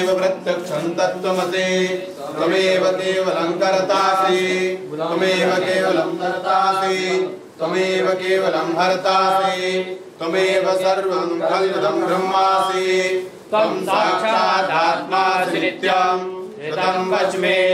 प्रत्यक्षं तत्त्वमसि त्वमेव केवलं कर्तासि त्वमेव केवलं कर्तासि त्वमेव केवलं हर्तासि त्वमेव सर्वं खल्विदं ब्रह्मासि त्वं साक्षादात्मासि नित्यं ऋतं वच्मि।